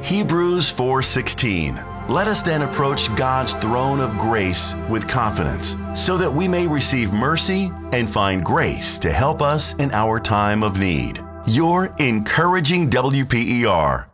Hebrews 4:16. Let us then approach God's throne of grace with confidence, so that we may receive mercy and find grace to help us in our time of need. Your encouraging WPER.